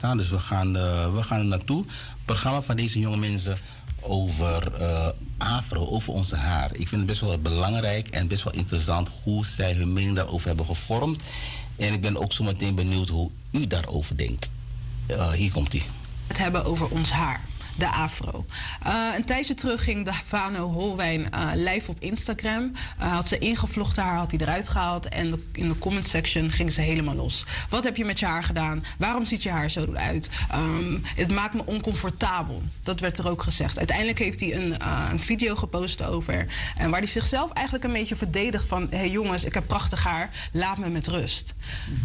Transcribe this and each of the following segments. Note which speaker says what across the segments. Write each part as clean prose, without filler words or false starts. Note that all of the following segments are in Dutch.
Speaker 1: staan. Dus we gaan er naartoe. Het programma van deze jonge mensen over afro, over onze haar. Ik vind het best wel belangrijk en best wel interessant hoe zij hun mening daarover hebben gevormd. En ik ben ook zo meteen benieuwd hoe u daarover denkt. Hier komt ie.
Speaker 2: Het hebben over ons haar. De afro. Een tijdje terug ging Davano Holwijn live op Instagram. Had ze ingevlochten haar, had hij eruit gehaald. En in de comment section ging ze helemaal los. Wat heb je met je haar gedaan? Waarom ziet je haar zo eruit? Het maakt me oncomfortabel. Dat werd er ook gezegd. Uiteindelijk heeft hij een video gepost over. En waar hij zichzelf eigenlijk een beetje verdedigt van... Hé jongens, ik heb prachtig haar. Laat me met rust.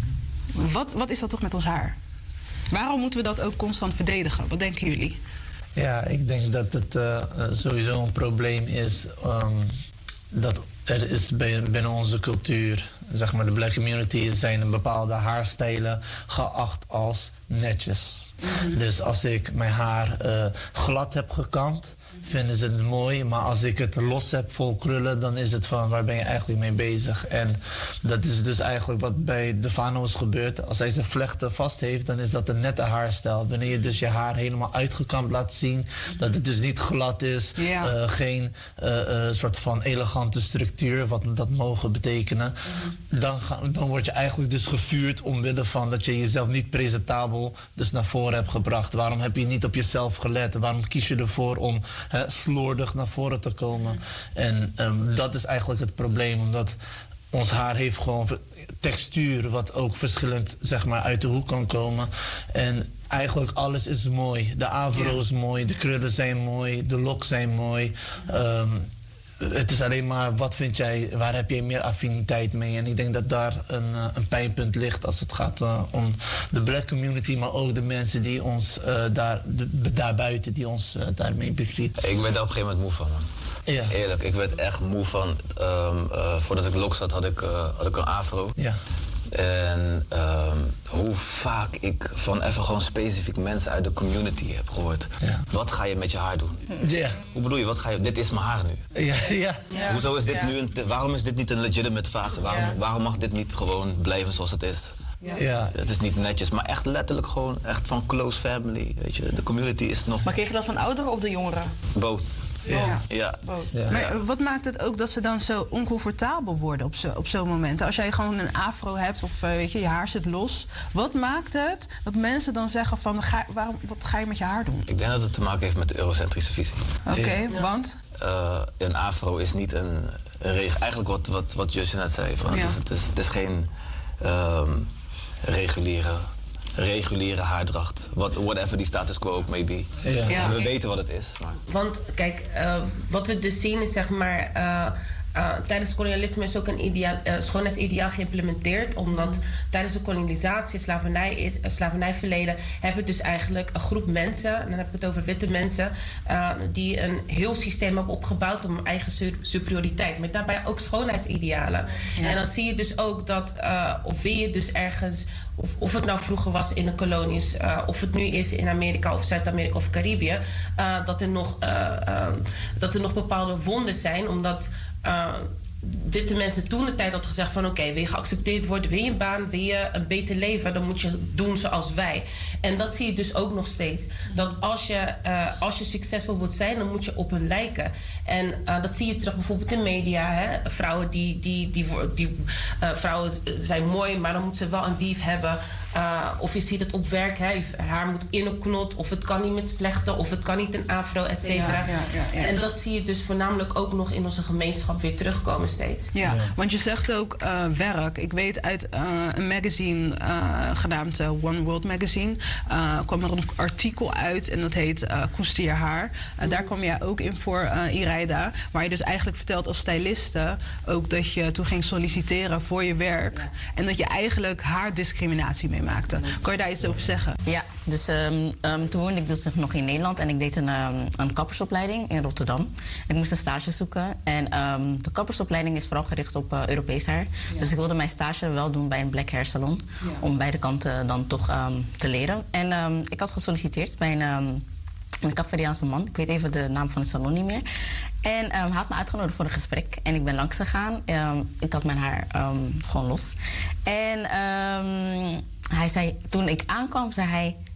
Speaker 2: Wat is dat toch met ons haar? Waarom moeten we dat ook constant verdedigen? Wat denken jullie?
Speaker 3: Ja, ik denk dat het sowieso een probleem is dat er is binnen onze cultuur, zeg maar de black community, zijn een bepaalde haarstijlen geacht als netjes. Dus als ik mijn haar glad heb gekamd, vinden ze het mooi. Maar als ik het los heb vol krullen, dan is het van waar ben je eigenlijk mee bezig? En dat is dus eigenlijk wat bij Davano is gebeurd. Als hij zijn vlechten vast heeft, dan is dat een nette haarstijl. Wanneer je dus je haar helemaal uitgekamd laat zien, dat het dus niet glad is, geen soort van elegante structuur, wat dat mogen betekenen. Dan word je eigenlijk dus gevuurd omwille van dat je jezelf niet presentabel dus naar voren hebt gebracht. Waarom heb je niet op jezelf gelet? Waarom kies je ervoor om slordig naar voren te komen? En dat is eigenlijk het probleem, omdat ons haar heeft gewoon textuur wat ook verschillend, zeg maar, uit de hoek kan komen. En eigenlijk alles is mooi. De afro is mooi, de krullen zijn mooi, de loks zijn mooi. Het is alleen maar, wat vind jij, waar heb je meer affiniteit mee? En ik denk dat daar een pijnpunt ligt als het gaat om de black community, maar ook de mensen die ons daarbuiten, die ons daarmee bevrienden.
Speaker 4: Ik werd daar op een gegeven moment moe van, man. Ja. Eerlijk, ik werd echt moe van. Voordat ik loks had ik een afro. Ja. En hoe vaak ik van even gewoon specifiek mensen uit de community heb gehoord. Ja. Wat ga je met je haar doen? Ja. Hoe bedoel je, wat ga je... Dit is mijn haar nu. Ja. Ja. Ja. Hoezo is dit nu waarom is dit niet een legitimate fase? Waarom mag dit niet gewoon blijven zoals het is? Ja. Ja. Het is niet netjes, maar echt letterlijk gewoon echt van close family. Weet je, de community is nog...
Speaker 5: Maar kreeg je dat van ouderen of de jongeren?
Speaker 4: Both. Ja. Ja.
Speaker 2: Ja. Maar wat maakt het ook dat ze dan zo oncomfortabel worden op zo'n moment? Als jij gewoon een afro hebt of weet je haar zit los. Wat maakt het dat mensen dan zeggen van wat ga je met je haar doen?
Speaker 4: Ik denk dat het te maken heeft met de eurocentrische visie.
Speaker 2: Oké, want?
Speaker 4: Een afro is niet een regel. Eigenlijk wat Jusje net zei. Van, het is geen reguliere haardracht. Whatever die status quo ook may be. Ja. Ja. En we weten wat het is. Maar...
Speaker 6: Want kijk, wat we dus zien is zeg maar... tijdens het kolonialisme is ook een schoonheidsideaal geïmplementeerd. Omdat tijdens de kolonisatie, slavernijverleden... hebben dus eigenlijk een groep mensen... en dan heb ik het over witte mensen... die een heel systeem hebben opgebouwd om eigen superioriteit. Met daarbij ook schoonheidsidealen. Ja. En dan zie je dus ook dat... of wil je dus ergens... Of het nou vroeger was in de kolonies... of het nu is in Amerika of Zuid-Amerika of Caribië... dat er nog bepaalde wonden zijn... omdat witte mensen toen de tijd had gezegd van... oké, wil je geaccepteerd worden, wil je een baan, wil je een beter leven... dan moet je doen zoals wij. En dat zie je dus ook nog steeds. Dat als je succesvol wilt zijn, dan moet je op hun lijken. En dat zie je terug bijvoorbeeld in media. Hè? Vrouwen vrouwen zijn mooi, maar dan moeten ze wel een weave hebben... of je ziet het op werk, hè? Haar moet in een knot... of het kan niet met vlechten, of het kan niet een afro, et cetera. Ja. En dat zie je dus voornamelijk ook nog in onze gemeenschap weer terugkomen steeds.
Speaker 2: Ja, want je zegt ook werk. Ik weet uit een magazine genaamd One World Magazine... kwam er een artikel uit en dat heet Koester je haar. Daar kwam jij ook in voor, Iraida. Waar je dus eigenlijk vertelt als styliste... ook dat je toen ging solliciteren voor je werk... Ja. En dat je eigenlijk haardiscriminatie meemaakte. Kan je daar iets over zeggen?
Speaker 7: Ja, dus toen woonde ik dus nog in Nederland... en ik deed een kappersopleiding in Rotterdam. Ik moest een stage zoeken. En de kappersopleiding is vooral gericht op Europees haar. Ja. Dus ik wilde mijn stage wel doen bij een black hair salon... Ja. Om beide kanten dan toch te leren. En ik had gesolliciteerd bij een Capverdiaanse man. Ik weet even de naam van de salon niet meer. En hij had me uitgenodigd voor een gesprek. En ik ben langs gegaan. Ik had mijn haar gewoon los. En hij zei, toen ik aankwam, zei hij...